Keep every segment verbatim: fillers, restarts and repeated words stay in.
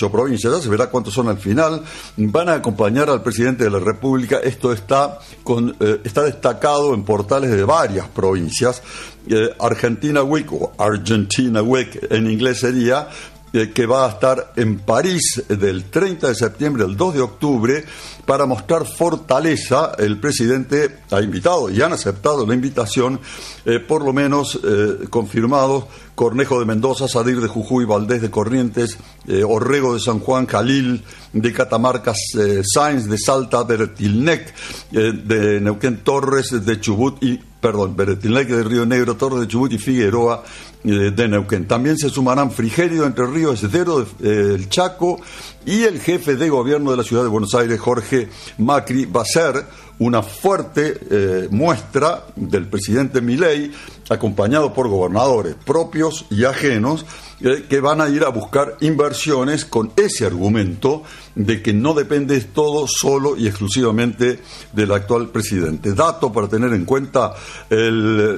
ocho provincias, ya se verá cuántos son al final, van a acompañar al presidente de la República. Esto está, con, eh, está destacado en portales de varias provincias. Eh, Argentina Week, o Argentina Week en inglés sería, eh, que va a estar en París del treinta de septiembre al dos de octubre, para mostrar fortaleza. El presidente ha invitado y han aceptado la invitación, eh, por lo menos eh, confirmados, Cornejo de Mendoza, Sadir de Jujuy, Valdés de Corrientes, eh, Orrego de San Juan, Jalil de Catamarca, eh, Sáenz de Salta, Beretilnec eh, de Neuquén, Torres de Chubut y, perdón, Beretilnec de Río Negro, Torres de Chubut y Figueroa eh, de Neuquén. También se sumarán Frigerio de Entre Ríos, Esdero de, eh, el Chaco, y el jefe de gobierno de la ciudad de Buenos Aires, Jorge Macri. Va a ser una fuerte eh, muestra del presidente Milei, acompañado por gobernadores propios y ajenos, eh, que van a ir a buscar inversiones con ese argumento de que no depende todo solo y exclusivamente del actual presidente. Dato para tener en cuenta: el,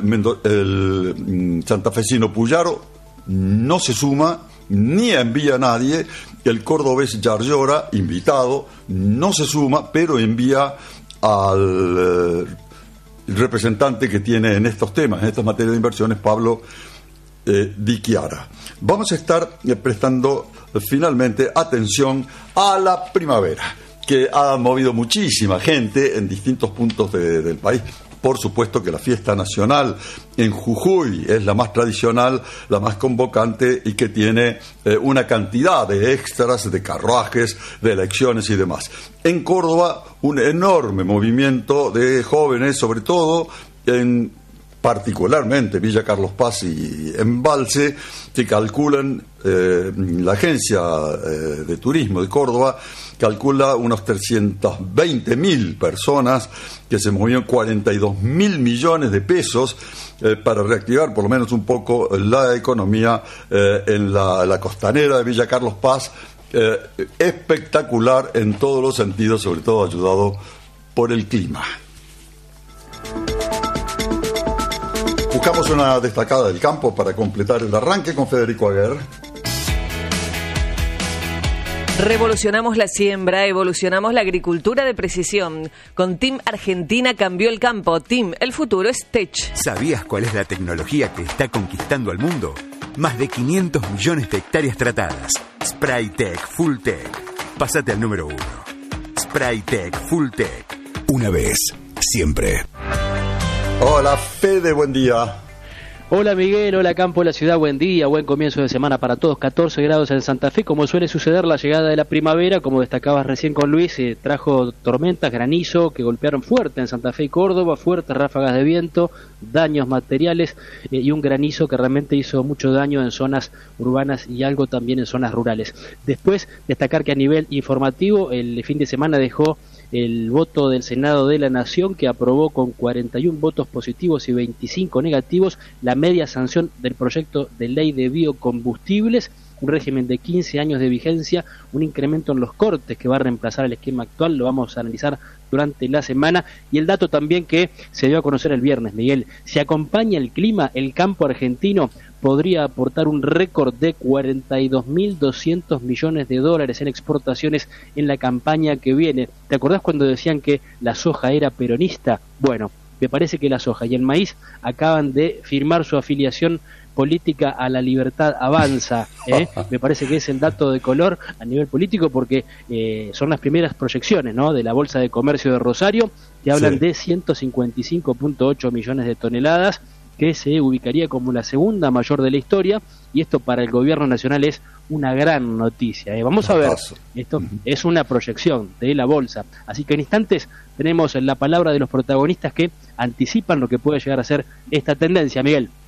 el santafesino Puyaro no se suma ni envía a nadie. El cordobés Yarlora, invitado, no se suma, pero envía al eh, representante que tiene en estos temas, en estas materias de inversiones, Pablo eh, Di Chiara. Vamos a estar eh, prestando eh, finalmente atención a la primavera, que ha movido muchísima gente en distintos puntos de, del país. Por supuesto que la fiesta nacional en Jujuy es la más tradicional, la más convocante, y que tiene eh, una cantidad de extras, de carruajes, de elecciones y demás. En Córdoba, un enorme movimiento de jóvenes, sobre todo en particularmente Villa Carlos Paz y Embalse, que calculan, eh, la agencia eh, de turismo de Córdoba calcula unos trescientos veinte mil personas, que se movieron cuarenta y dos mil millones de pesos eh, para reactivar por lo menos un poco la economía eh, en la, la costanera de Villa Carlos Paz. Eh, espectacular en todos los sentidos, sobre todo ayudado por el clima. Buscamos una destacada del campo para completar el arranque con Federico Aguer. Revolucionamos la siembra, evolucionamos la agricultura de precisión. Con Team Argentina cambió el campo. Team, el futuro es Tech. ¿Sabías cuál es la tecnología que está conquistando al mundo? Más de quinientos millones de hectáreas tratadas. Spraytec Full Tech. Pásate al número uno. Spraytec Full Tech. Una vez, siempre. Hola Fede, buen día. Hola Miguel, hola campo de la ciudad, buen día, buen comienzo de semana para todos. Catorce grados en Santa Fe, como suele suceder la llegada de la primavera, como destacabas recién con Luis, eh, trajo tormentas, granizo que golpearon fuerte en Santa Fe y Córdoba, fuertes ráfagas de viento, daños materiales eh, y un granizo que realmente hizo mucho daño en zonas urbanas y algo también en zonas rurales. Después, destacar que a nivel informativo, el fin de semana dejó el voto del Senado de la Nación, que aprobó con cuarenta y uno votos positivos y veinticinco negativos la media sanción del proyecto de ley de biocombustibles, un régimen de quince años de vigencia, un incremento en los cortes que va a reemplazar el esquema actual. Lo vamos a analizar durante la semana. Y el dato también que se dio a conocer el viernes, Miguel: si acompaña el clima, el campo argentino podría aportar un récord de cuarenta y dos mil doscientos millones de dólares en exportaciones en la campaña que viene. ¿Te acordás cuando decían que la soja era peronista? Bueno, me parece que la soja y el maíz acaban de firmar su afiliación política a La Libertad Avanza, ¿eh? Me parece que es el dato de color a nivel político, porque eh, son las primeras proyecciones, ¿no?, de la Bolsa de Comercio de Rosario, que hablan sí. de ciento cincuenta y cinco punto ocho millones de toneladas, que se ubicaría como la segunda mayor de la historia, y esto para el gobierno nacional es una gran noticia, ¿eh? Vamos a ver, esto es una proyección de la bolsa, así que en instantes tenemos la palabra de los protagonistas que anticipan lo que puede llegar a ser esta tendencia, Miguel.